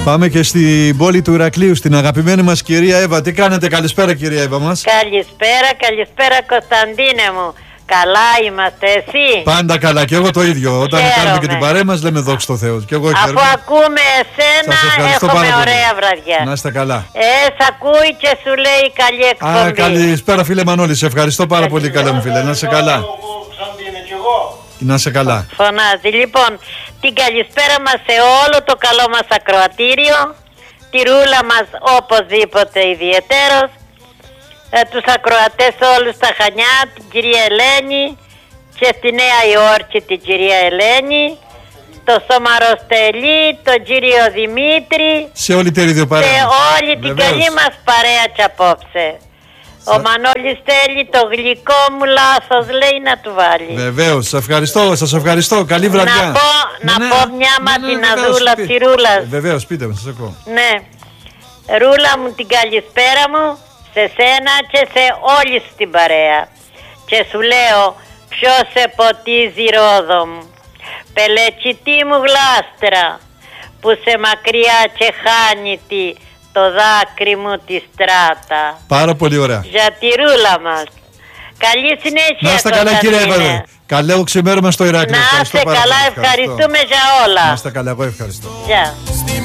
Πάμε και στην πόλη του Ηρακλείου, στην αγαπημένη μας κυρία Εύα. Τι κάνετε? Καλησπέρα κυρία Εύα μας. Καλησπέρα Κωνσταντίνε μου. Καλά είμαστε, εσύ? Πάντα καλά, και εγώ το ίδιο. Όταν κάνουμε και την παρέα μας λέμε δόξα τω Θεώ. Και εγώ αφού ακούμε εσένα έχουμε ωραία βραδιά. Να είστε καλά. Σ' ακούει και σου λέει καλή εκπομπή. Καλησπέρα φίλε Μανώλη, σε ευχαριστώ πάρα πολύ καλά μου φίλε. Να είσαι καλά. Να είσαι καλά. Φωνάζει. Λοιπόν, την καλησπέρα μας σε όλο το καλό μας ακροατήριο. Τη ρούλα μας οπωσδήποτε ιδιαιτέρως. Τους ακροατές όλους στα Χανιά, την κυρία Ελένη, και στη Νέα Υόρκη την κυρία Ελένη, το Σωμαροστελή, τον κύριο Δημήτρη, σε όλη την παρέα, σε όλη την καλή μας παρέα κι απόψε. Ο Μανώλης θέλει το γλυκό μου λάθος, λέει, να του βάλει. Βεβαίως, σας ευχαριστώ, καλή βραδιά. Να πω μια ματιναδούλα τη Ρούλα. Βεβαίως, πείτε με, σας ακούω. Ναι, Ρούλα μου, την καλησπέρα μου σε σένα και σε όλη την παρέα. Και σου λέω, ποιος σε ποτίζει Ρόδο μου, πελετσιτή μου γλάστρα, που σε μακριά και χάνει το δάκρυ μου τη στράτα. Πάρα πολύ ωραία. Για τη Ρούλα μας. Καλή συνέχεια. Να είστε καλά κύριε Εύα. Καλό ξημέρωμα στο Ηράκλειο. Να είστε καλά, ευχαριστούμε για όλα. Να είστε καλά, εγώ ευχαριστώ. Γεια.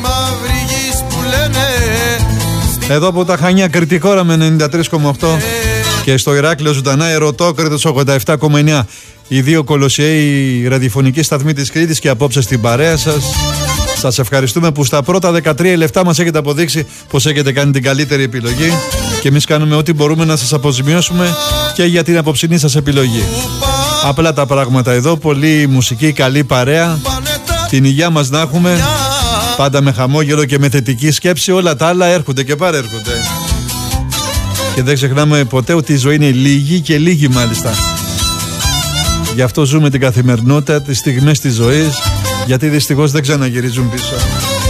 Εδώ από τα Χανιά, Κρητικόρα με 93,8 και στο Ηράκλειο ζωντανά Ερωτόκριτος 87,9. Οι δύο κολοσιαίοι ραδιοφωνικοί σταθμοί της Κρήτης και απόψε στην παρέα σας. Σας ευχαριστούμε που στα πρώτα 13 λεπτά μας έχετε αποδείξει πως έχετε κάνει την καλύτερη επιλογή και εμείς κάνουμε ό,τι μπορούμε να σας αποζημιώσουμε και για την απόψινή σας επιλογή. Απλά τα πράγματα εδώ, πολύ μουσική, καλή παρέα, την υγεία μας να έχουμε, πάντα με χαμόγελο και με θετική σκέψη, όλα τα άλλα έρχονται και παρέρχονται. Και δεν ξεχνάμε ποτέ ότι η ζωή είναι λίγη και λίγη μάλιστα. Γι' αυτό ζούμε την καθημερινότητα, τις στιγμές της ζωής, γιατί δυστυχώς δεν ξαναγυρίζουν πίσω.